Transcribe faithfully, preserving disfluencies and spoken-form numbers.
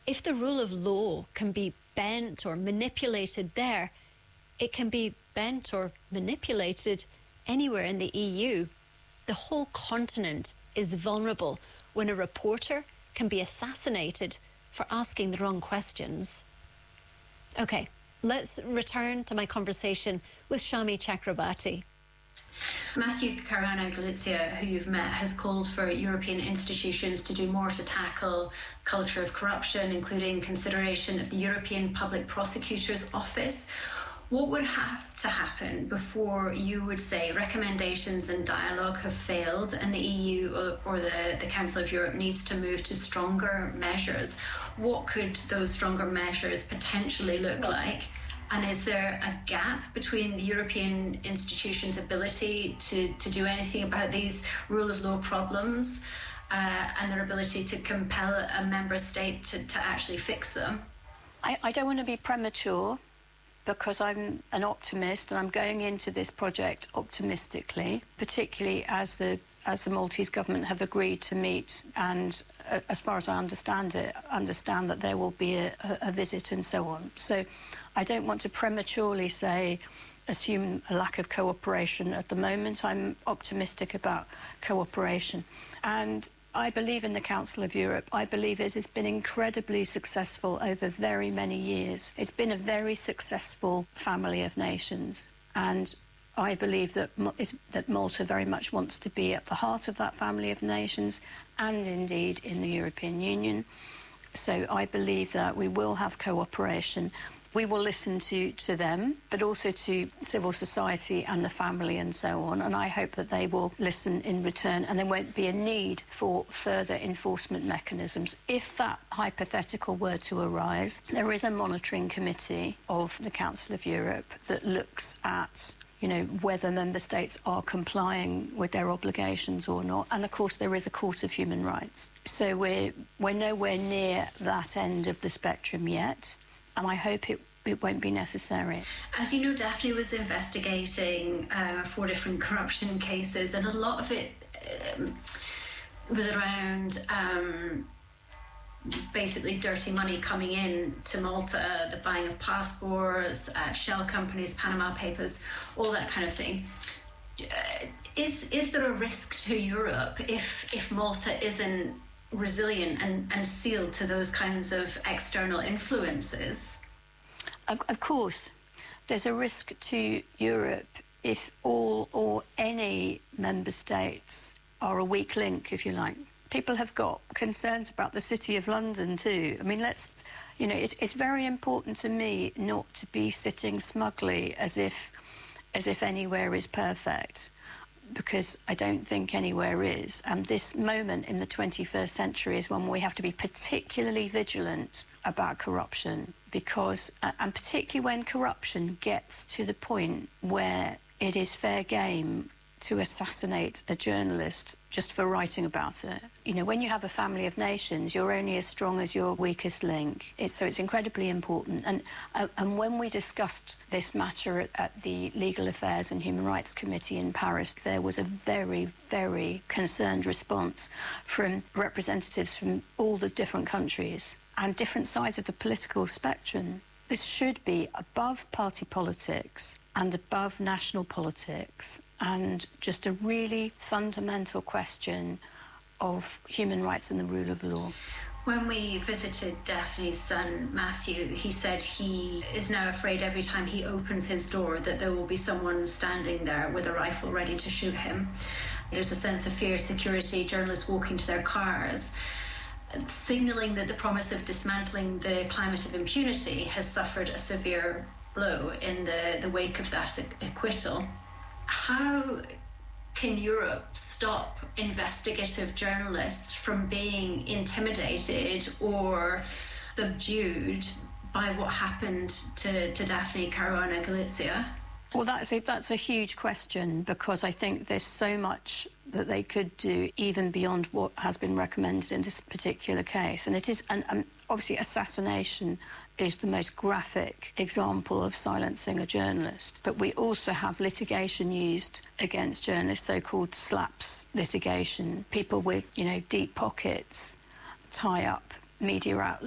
If the rule of law can be bent or manipulated there, it can be bent or manipulated anywhere in the E U. The whole continent is vulnerable when a reporter can be assassinated for asking the wrong questions. Okay, let's return to my conversation with Shami Chakrabarti. Matthew Caruana Galizia, who you've met, has called for European institutions to do more to tackle culture of corruption, including consideration of the European Public Prosecutor's Office. What would have to happen before you would say recommendations and dialogue have failed and the E U or, or the, the Council of Europe needs to move to stronger measures? What could those stronger measures potentially look like? And is there a gap between the European institutions' ability to, to do anything about these rule of law problems uh, and their ability to compel a member state to, to actually fix them? I, I don't want to be premature because I'm an optimist and I'm going into this project optimistically, particularly as the as the Maltese government have agreed to meet and, uh, as far as I understand it, understand that there will be a, a visit and so on. So I don't want to prematurely say, assume a lack of cooperation at the moment. I'm optimistic about cooperation. And I believe in the Council of Europe. I believe it has been incredibly successful over very many years. It's been a very successful family of nations. And I believe that, that Malta very much wants to be at the heart of that family of nations and indeed in the European Union. So I believe that we will have cooperation. We will listen to, to them, but also to civil society and the family and so on. And I hope that they will listen in return and there won't be a need for further enforcement mechanisms. If that hypothetical were to arise, there is a monitoring committee of the Council of Europe that looks at you know, whether member states are complying with their obligations or not. And, of course, there is a Court of Human Rights. So we're, we're nowhere near that end of the spectrum yet, and I hope it, it won't be necessary. As you know, Daphne was investigating uh, four different corruption cases, and a lot of it um, was around um, basically dirty money coming in to Malta, the buying of passports, uh, shell companies, Panama Papers, all that kind of thing. Uh, is is there a risk to Europe if if Malta isn't resilient and, and sealed to those kinds of external influences? Of, of course, there's a risk to Europe if all or any member states are a weak link, if you like. People have got concerns about the City of London too. I mean, let's, you know, it's, it's very important to me not to be sitting smugly as if, as if anywhere is perfect, because I don't think anywhere is. And this moment in the twenty-first century is one we have to be particularly vigilant about corruption, because, uh, and particularly when corruption gets to the point where it is fair game to assassinate a journalist just for writing about it. You know, when you have a family of nations, you're only as strong as your weakest link. It's, so it's incredibly important. And, uh, and when we discussed this matter at, at the Legal Affairs and Human Rights Committee in Paris, there was a very, very concerned response from representatives from all the different countries and different sides of the political spectrum. This should be above party politics and above national politics, and just a really fundamental question of human rights and the rule of law. When we visited Daphne's son, Matthew, he said he is now afraid every time he opens his door that there will be someone standing there with a rifle ready to shoot him. There's a sense of fear, security, journalists walking to their cars, signalling that the promise of dismantling the climate of impunity has suffered a severe blow in the, the wake of that acquittal. How can Europe stop investigative journalists from being intimidated or subdued by what happened to, to Daphne Caruana Galizia? Well, that's a, that's a huge question, because I think there's so much that they could do even beyond what has been recommended in this particular case. And it is, and, and obviously assassination is the most graphic example of silencing a journalist. But we also have litigation used against journalists, so-called SLAPS litigation. People with, you know, deep pockets tie up media outlets